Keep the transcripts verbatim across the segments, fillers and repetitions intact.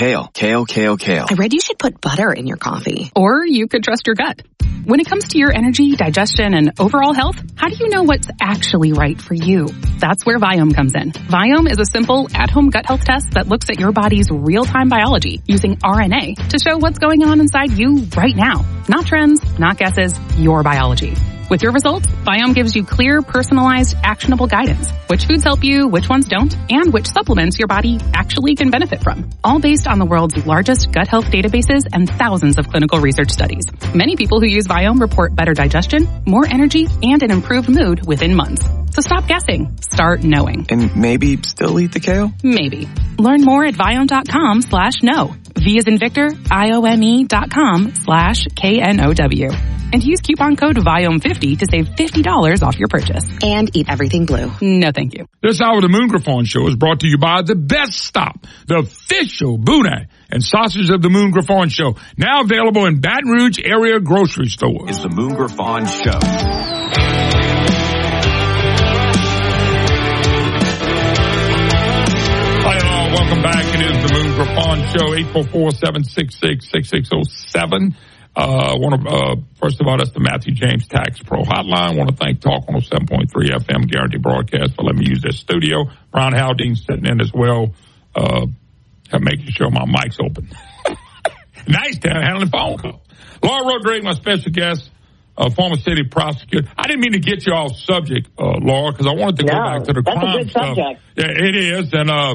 Kale, kale, kale, kale. I read you should put butter in your coffee. Or you could trust your gut. When it comes to your energy, digestion, and overall health, how do you know what's actually right for you? That's where Viome comes in. Viome is a simple, at-home gut health test that looks at your body's real-time biology using R N A to show what's going on inside you right now. Not trends, not guesses, your biology. With your results, Viome gives you clear, personalized, actionable guidance. Which foods help you, which ones don't, and which supplements your body actually can benefit from. All based on the world's largest gut health databases and thousands of clinical research studies. Many people who use Viome report better digestion, more energy, and an improved mood within months. So stop guessing. Start knowing. And maybe still eat the kale? Maybe. Learn more at Viome.com slash know. V as in Victor, I-O-M-E dot com slash K N O W. And use coupon code Viome fifty to save fifty dollars off your purchase. And eat everything blue. No, thank you. This hour of the Moon Griffon Show is brought to you by The Best Stop, the official boudin and sausage of the Moon Griffon Show. Now available in Baton Rouge area grocery stores. It's the Moon Griffon Show. Hi, all. Welcome back. It is the Moon Griffon Show, eight four four, seven six six, six six zero seven. Uh, want to, uh, first of all, that's the Matthew James Tax Pro Hotline. Want to thank Talk one oh seven point three F M Guarantee Broadcast for letting me use their studio. Ron Haldane sitting in as well, uh, making sure my mic's open. Nice to handling phone call. Laura Rodriguez, my special guest, uh, former city prosecutor. I didn't mean to get you off subject, uh, Laura, because I wanted to no, go back to the that's crime a good stuff. subject. Yeah, it is, and uh,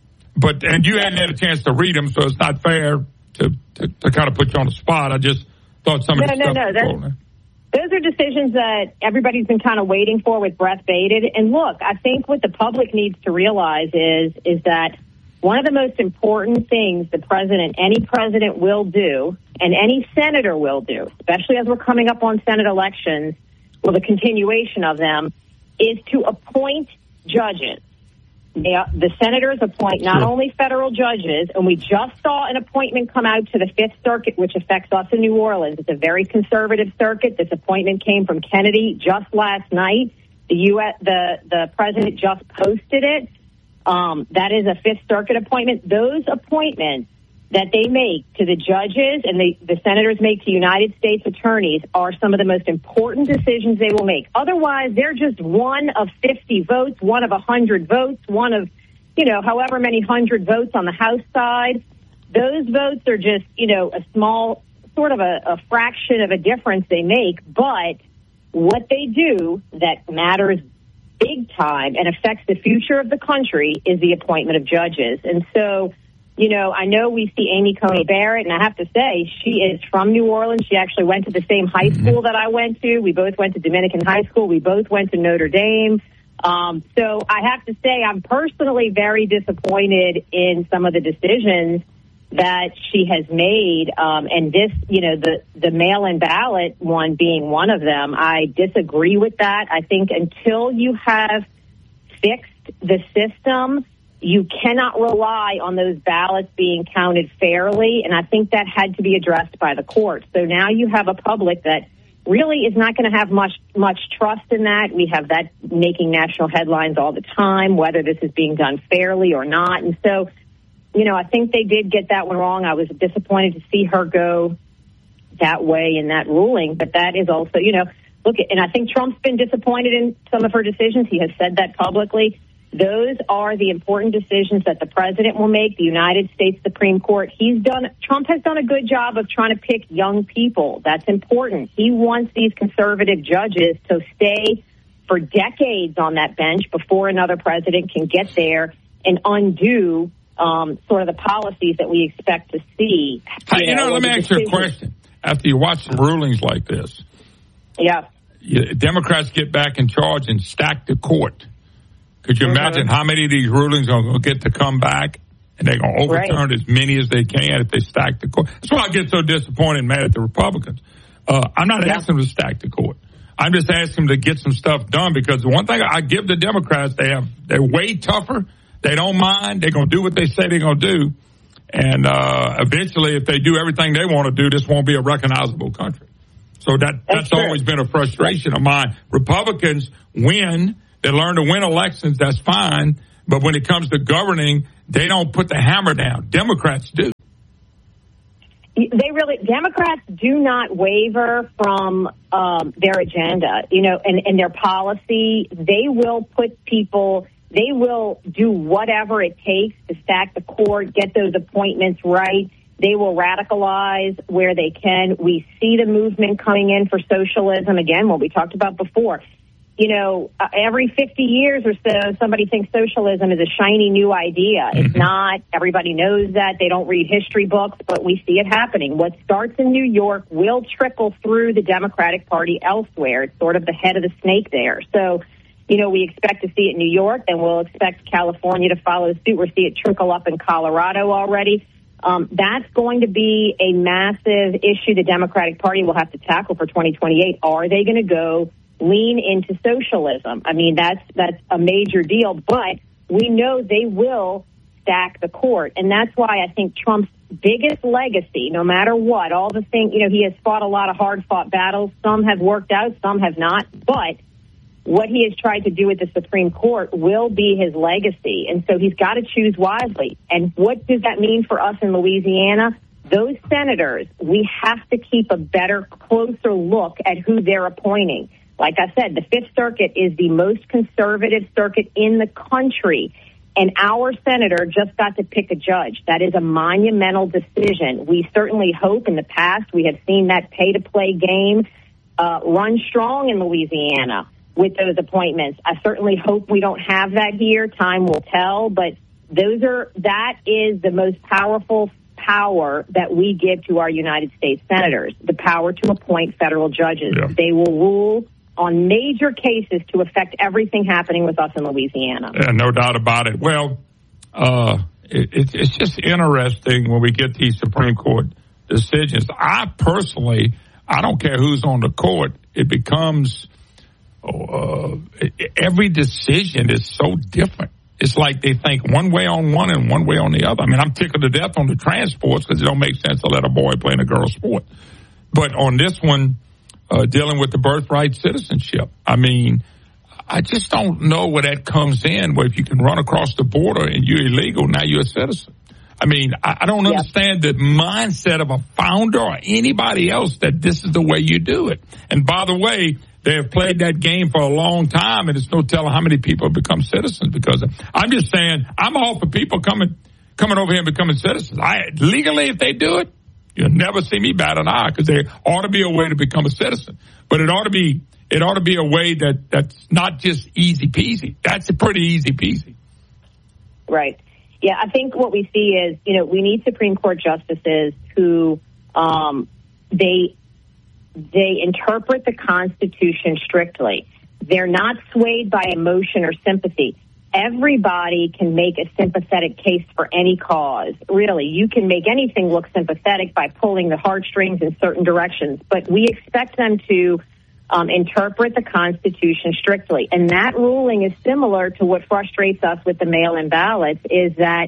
but and you hadn't had a chance to read them, so it's not fair. To, to, to kind of put you on the spot. I just thought some of no, the no, stuff no, was no. Those are decisions that everybody's been kind of waiting for with breath bated. And look, I think what the public needs to realize is is that one of the most important things the president, any president will do, and any senator will do, especially as we're coming up on Senate elections, or the continuation of them, is to appoint judges. They, the senators appoint not Sure. only federal judges, and we just saw an appointment come out to the Fifth Circuit, which affects us in New Orleans. It's a very conservative circuit. This appointment came from Kennedy just last night. The U S the the president just posted it. Um, that is a Fifth Circuit appointment. Those appointments that they make to the judges and the, the senators make to United States attorneys are some of the most important decisions they will make. Otherwise, they're just one of fifty votes, one of one hundred votes, one of, you know, however many hundred votes on the House side. Those votes are just, you know, a small, sort of a, a fraction of a difference they make. But what they do that matters big time and affects the future of the country is the appointment of judges. And so, you know, I know we see Amy Coney Barrett, and I have to say, she is from New Orleans. She actually went to the same high school that I went to. We both went to Dominican High School. We both went to Notre Dame. Um, so I have to say, I'm personally very disappointed in some of the decisions that she has made. Um, and this, you know, the, the mail-in ballot one being one of them, I disagree with that. I think until you have fixed the system, you cannot rely on those ballots being counted fairly, and I think that had to be addressed by the court. So now you have a public that really is not going to have much much trust in that. We have that making national headlines all the time, whether this is being done fairly or not. And so, you know, I think they did get that one wrong. I was disappointed to see her go that way in that ruling, but that is also, you know, look, and I think Trump's been disappointed in some of her decisions. He has said that publicly. Those are the important decisions that the president will make, the United States Supreme Court. He's done, Trump has done a good job of trying to pick young people. That's important. He wants these conservative judges to stay for decades on that bench before another president can get there and undo um, sort of the policies that we expect to see. You, you know, know let me ask you a question. After you watch some rulings like this, yeah, you, Democrats get back in charge and stack the court. Could you mm-hmm. imagine how many of these rulings are going to get to come back, and they're going to overturn right. as many as they can if they stack the court? That's why I get so disappointed and mad at the Republicans. Uh, I'm not yeah. asking them to stack the court. I'm just asking them to get some stuff done, because the one thing I give the Democrats, they have, they're way tougher. They don't mind. They're going to do what they say they're going to do. And uh, eventually, if they do everything they want to do, this won't be a recognizable country. So that that's, that's always been a frustration of mine. Republicans win. They learn to win elections. That's fine. But when it comes to governing, they don't put the hammer down. Democrats do. They really, Democrats do not waver from um, their agenda, you know, and, and their policy. They will put people, they will do whatever it takes to stack the court, get those appointments right. They will radicalize where they can. We see the movement coming in for socialism. Again, what we talked about before. You know, uh, every fifty years or so, somebody thinks socialism is a shiny new idea. It's mm-hmm. not. Everybody knows that. They don't read history books, but we see it happening. What starts in New York will trickle through the Democratic Party elsewhere. It's sort of the head of the snake there. So, you know, we expect to see it in New York, and we'll expect California to follow suit. We'll see it trickle up in Colorado already. Um, that's going to be a massive issue the Democratic Party will have to tackle for twenty twenty-eight. Are they going to go lean into socialism? I mean, that's that's a major deal, but we know they will stack the court. And that's why I think Trump's biggest legacy, no matter what, all the things, you know, he has fought a lot of hard-fought battles. Some have worked out, some have not. But what he has tried to do with the Supreme Court will be his legacy. And so he's got to choose wisely. And what does that mean for us in Louisiana? Those senators, we have to keep a better, closer look at who they're appointing. Like I said, the Fifth Circuit is the most conservative circuit in the country, and our senator just got to pick a judge. That is a monumental decision. We certainly hope in the past we have seen that pay-to-play game uh, run strong in Louisiana with those appointments. I certainly hope we don't have that here. Time will tell, but those are that is the most powerful power that we give to our United States senators, the power to appoint federal judges. Yeah. They will rule on major cases to affect everything happening with us in Louisiana. Yeah, no doubt about it. Well, uh, it, it's just interesting when we get these Supreme Court decisions. I personally, I don't care who's on the court. It becomes, uh, every decision is so different. It's like they think one way on one and one way on the other. I mean, I'm tickled to death on the transports because it don't make sense to let a boy play in a girl's sport. But on this one, Uh, dealing with the birthright citizenship. I mean, I just don't know where that comes in, where if you can run across the border and you're illegal, now you're a citizen. I mean, I, I don't yep. understand the mindset of a founder or anybody else that this is the way you do it. And by the way, they have played that game for a long time, and it's no telling how many people have become citizens because of it. I'm just saying, I'm all for people coming coming over here and becoming citizens. I, legally, if they do it, you'll never see me bat an eye because there ought to be a way to become a citizen. But it ought to be it ought to be a way that, that's not just easy peasy. That's a pretty easy peasy. Right. Yeah, I think what we see is, you know, we need Supreme Court justices who um, they they interpret the Constitution strictly. They're not swayed by emotion or sympathy. Everybody can make a sympathetic case for any cause. Really, you can make anything look sympathetic by pulling the heartstrings in certain directions. But we expect them to um, interpret the Constitution strictly. And that ruling is similar to what frustrates us with the mail-in ballots, is that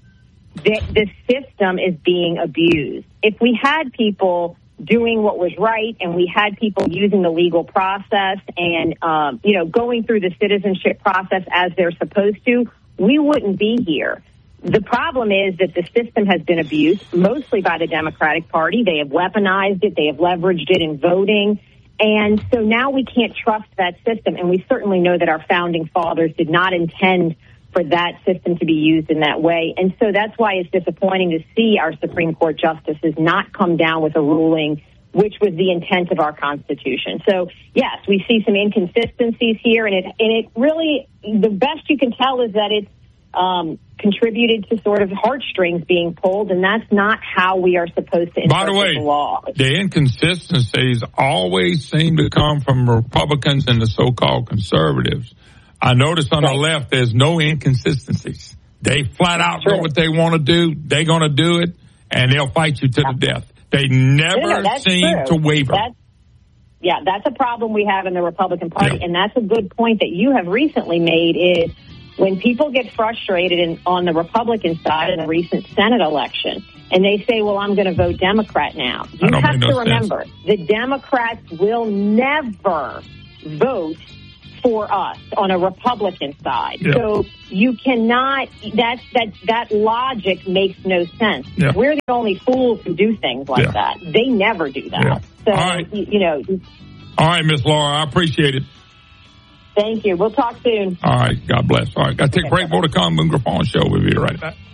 the, the system is being abused. If we had people doing what was right, and we had people using the legal process and, um, you know, going through the citizenship process as they're supposed to, we wouldn't be here. The problem is that the system has been abused, mostly by the Democratic Party. They have weaponized it. They have leveraged it in voting. And so now we can't trust that system. And we certainly know that our founding fathers did not intend for that system to be used in that way. And so that's why it's disappointing to see our Supreme Court justices not come down with a ruling which was the intent of our Constitution. So, yes, we see some inconsistencies here, and it and it really, the best you can tell is that it's um, contributed to sort of heartstrings being pulled, and that's not how we are supposed to interpret By the way, the law. The inconsistencies always seem to come from Republicans and the so-called conservatives. I notice on right. the left, there's no inconsistencies. They flat out True. know what they want to do. They're going to do it, and they'll fight you to the death. They never no, seem true. to waver. That's, yeah, that's a problem we have in the Republican Party, yeah. and that's a good point that you have recently made is when people get frustrated in, on the Republican side in the recent Senate election, and they say, well, I'm going to vote Democrat now. You have to no remember, sense. the Democrats will never vote for us on a Republican side. Yeah. So you cannot, that's, that, that logic makes no sense. Yeah. We're the only fools who do things like Yeah. that. They never do that. Yeah. So, All right. you, you know. All right, Miss Laura, I appreciate it. Thank you. We'll talk soon. All right, God bless. All right, got to take a break. More to come. Moon Griffon Show. We'll be right back.